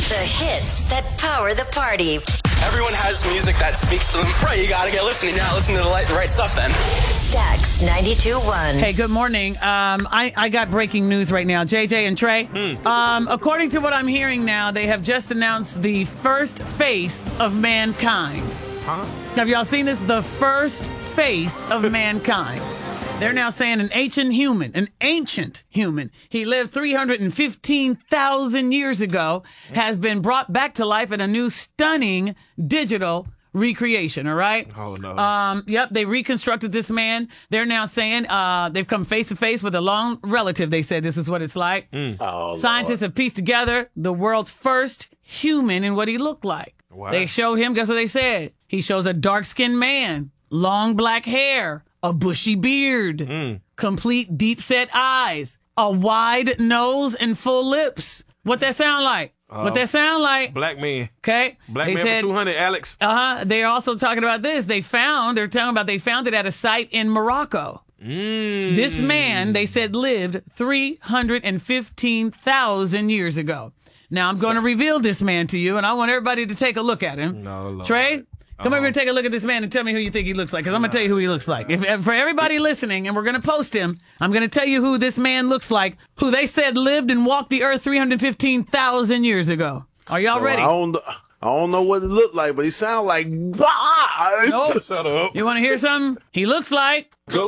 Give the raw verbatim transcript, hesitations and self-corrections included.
The hits that power the party. Everyone has music that speaks to them. Right, you gotta get listening. Now listen to the right, the right stuff then. Stax ninety-two point one. Hey, good morning. Um, I, I got breaking news right now. J J and Trey. Hmm. Um, according to what I'm hearing now, they have just announced the first face of mankind. Huh? Have y'all seen this? The first face of mankind. They're now saying an ancient human, an ancient human. He lived three hundred fifteen thousand years ago, has been brought back to life in a new stunning digital recreation, all right? Oh, no. Um, yep, they reconstructed this man. They're now saying uh, they've come face to face with a long relative. They said this is what it's like. Oh, Scientists Lord. have pieced together the world's first human and what he looked like. Wow. They showed him, guess what they said? He shows a dark-skinned man, long black hair, a bushy beard, complete deep-set eyes, a wide nose, and full lips. What that sound like? what that sound like? Black man. Okay. Black they man said, for two hundred, Alex. Uh-huh. They're also talking about this. They found, they're talking about they found it at a site in Morocco. Mm. This man, they said, lived three hundred fifteen thousand years ago. Now, I'm going to reveal this man to you, and I want everybody to take a look at him. No, Lord. Trey, come Uh-oh. over and take a look at this man and tell me who you think he looks like, because I'm going to tell you who he looks like. If, if For everybody listening, and we're going to post him, I'm going to tell you who this man looks like, who they said lived and walked the earth three hundred fifteen thousand years ago. Are y'all ready? I don't, I don't know what it looked like, but he sounded like God. Nope. Shut up. You want to hear something? He looks like...